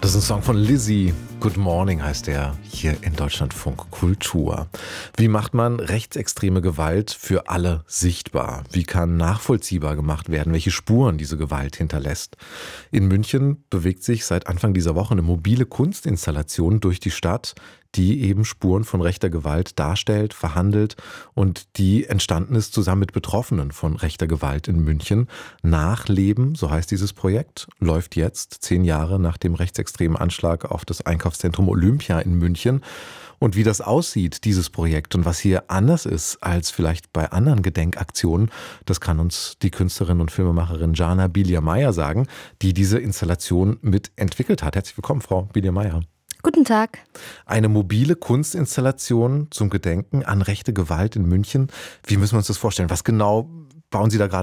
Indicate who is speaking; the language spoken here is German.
Speaker 1: Das ist ein Song von Lizzy. Good Morning heißt er hier in Deutschlandfunk Kultur. Wie macht man rechtsextreme Gewalt für alle sichtbar? Wie kann nachvollziehbar gemacht werden, welche Spuren diese Gewalt hinterlässt? In München bewegt sich seit Anfang dieser Woche eine mobile Kunstinstallation durch die Stadt, die eben Spuren von rechter Gewalt darstellt, verhandelt und die entstanden ist zusammen mit Betroffenen von rechter Gewalt in München. Nachleben, so heißt dieses Projekt, läuft jetzt 10 Jahre nach dem rechtsextremen Anschlag auf das Einkaufszentrum Olympia in München. Und wie das aussieht, dieses Projekt, und was hier anders ist als vielleicht bei anderen Gedenkaktionen, das kann uns die Künstlerin und Filmemacherin Jana Bilia-Meyer sagen, die diese Installation mitentwickelt hat. Herzlich willkommen, Frau Bilia-Meyer.
Speaker 2: Guten Tag.
Speaker 1: Eine mobile Kunstinstallation zum Gedenken an rechte Gewalt in München. Wie müssen wir uns das vorstellen? Was genau bauen Sie da gerade